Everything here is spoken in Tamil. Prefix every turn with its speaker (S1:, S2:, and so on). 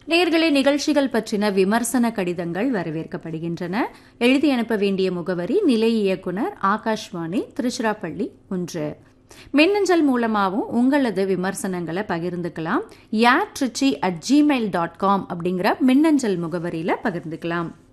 S1: நேயர்களே, நிகழ்ச்சிகள் பற்றின விமர்சன கடிதங்கள் வரவேற்கப்படுகின்றன. எழுதி அனுப்ப வேண்டிய முகவரி நிலைய இயக்குனர், ஆகாஷ்வாணி, திருச்சிராப்பள்ளி 1. மின்னஞ்சல் மூலமாகவும் உங்களது விமர்சனங்களை பகிர்ந்துக்கலாம். yatrichy@gmail.com அப்படிங்கிற மின்னஞ்சல் முகவரியில பகிர்ந்துக்கலாம்.